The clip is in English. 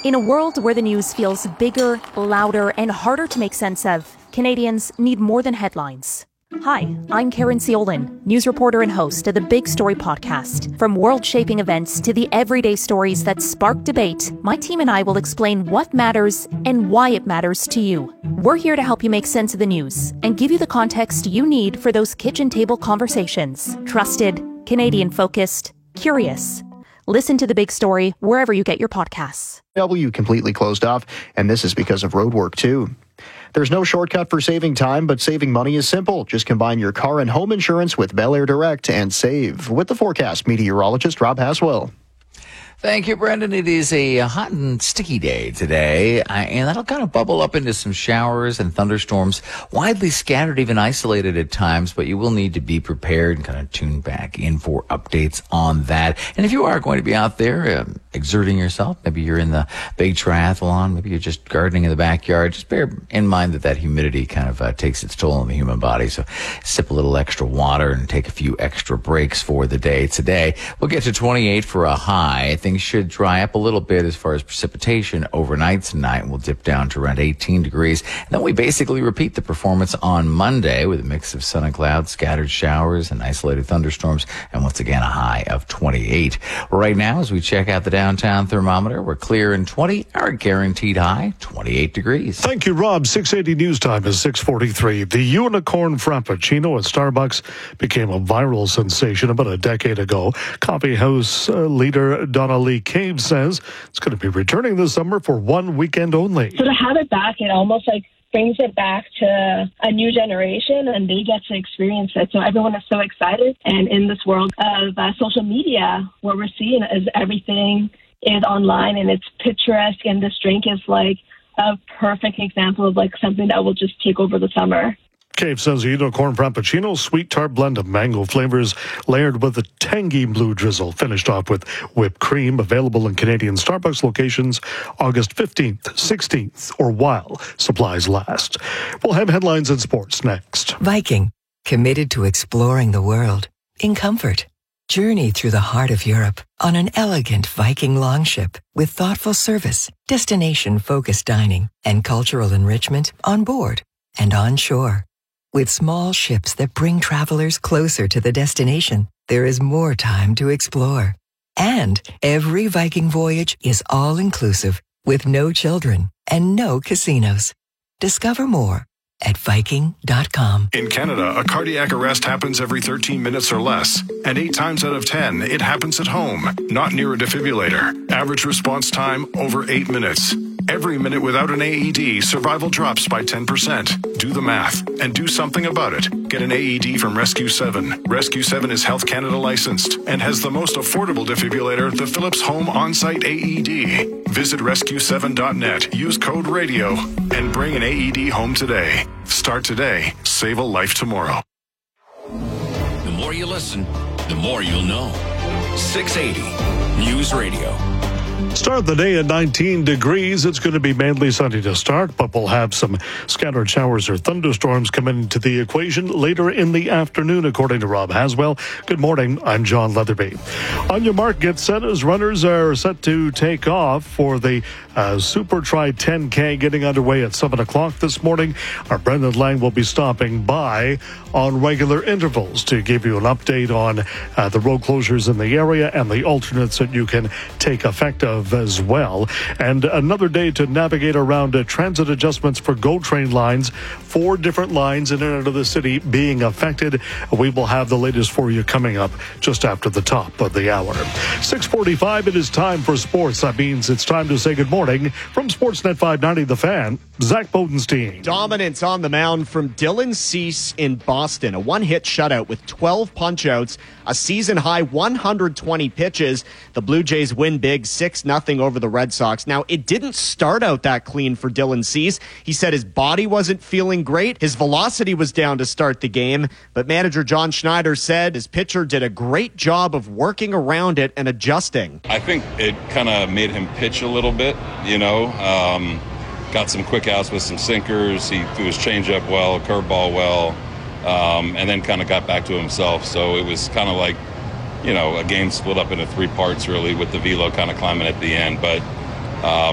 In a world where the news feels bigger, louder, and harder to make sense of, Canadians need more than headlines. Hi, I'm Karen Ciolin, news reporter and host of the Big Story podcast. From world-shaping events to the everyday stories that spark debate, my team and I will explain what matters and why it matters to you. We're here to help you make sense of the news and give you the context you need for those kitchen table conversations. Trusted, Canadian-focused, curious. Listen to The Big Story wherever you get your podcasts. W completely closed off, and this is because of roadwork too. There's no shortcut for saving time, but saving money is simple. Just combine your car and home insurance with Bel Air Direct and save. With the forecast, meteorologist Rob Haswell. Thank you, Brendan. It is a hot and sticky day today, and that'll kind of bubble up into some showers and thunderstorms, widely scattered, even isolated at times, but you will need to be prepared and kind of tune back in for updates on that. And if you are going to be out there exerting yourself, maybe you're in the big triathlon, maybe you're just gardening in the backyard, just bear in mind that humidity kind of takes its toll on the human body. So sip a little extra water and take a few extra breaks for the day. Today, we'll get to 28 for a high. Things should dry up a little bit as far as precipitation overnight tonight. We'll dip down to around 18 degrees. And then we basically repeat the performance on Monday with a mix of sun and clouds, scattered showers, and isolated thunderstorms, and once again a high of 28. Right now, as we check out the downtown thermometer, we're clear in 20, our guaranteed high, 28 degrees. Thank you, Rob. 6:80 news time is 6:43. The Unicorn Frappuccino at Starbucks became a viral sensation about a decade ago. Coffee house leader Donna Lee Cave says it's going to be returning this summer for one weekend only. So to have it back, it almost brings it back to a new generation, and they get to experience it. So everyone is so excited. And in this world of social media, what we're seeing is everything is online and it's picturesque, and this drink is a perfect example of something that will just take over the summer. Cave says the Unicorn Frappuccino, sweet tart blend of mango flavors layered with a tangy blue drizzle, finished off with whipped cream, available in Canadian Starbucks locations August 15th, 16th, or while supplies last. We'll have headlines and sports next. Viking, committed to exploring the world in comfort. Journey through the heart of Europe on an elegant Viking longship with thoughtful service, destination-focused dining, and cultural enrichment on board and on shore. With small ships that bring travelers closer to the destination, there is more time to explore. And every Viking voyage is all-inclusive with no children and no casinos. Discover more at Viking.com. In Canada, a cardiac arrest happens every 13 minutes or less, and 8 times out of 10, it happens at home, not near a defibrillator. Average response time, over 8 minutes. Every minute without an AED, survival drops by 10%. Do the math and do something about it. Get an AED from Rescue 7. Rescue 7 is Health Canada licensed and has the most affordable defibrillator, the Philips Home On-Site AED. Visit rescue7.net, use code RADIO, and bring an AED home today. Start today, save a life tomorrow. The more you listen, the more you'll know. 680 News Radio. Start the day at 19 degrees. It's going to be mainly sunny to start, but we'll have some scattered showers or thunderstorms come into the equation later in the afternoon, according to Rob Haswell. Good morning. I'm John Leatherby. On your mark, get set as runners are set to take off for the Super Tri 10K getting underway at 7 o'clock this morning. Our Brendan Lang will be stopping by on regular intervals to give you an update on the road closures in the area and the alternates that you can take effect of as well. And another day to navigate around transit adjustments for GO train lines. 4 different lines in and out of the city being affected. We will have the latest for you coming up just after the top of the hour. 6:45, it is time for sports. That means it's time to say good morning from Sportsnet 590 The Fan, Zach Bodenstein. Dominance on the mound from Dylan Cease in Boston. A one-hit shutout with 12 punch-outs, a season-high 120 pitches. The Blue Jays win big 6-0 over the Red Sox. Now, it didn't start out that clean for Dylan Cease. He said his body wasn't feeling great. His velocity was down to start the game. But manager John Schneider said his pitcher did a great job of working around it and adjusting. I think it kind of made him pitch a little bit, got some quick outs with some sinkers. He threw his changeup well, curveball well, and then kind of got back to himself. So it was kind of like, a game split up into 3 parts, really, with the velo kind of climbing at the end. But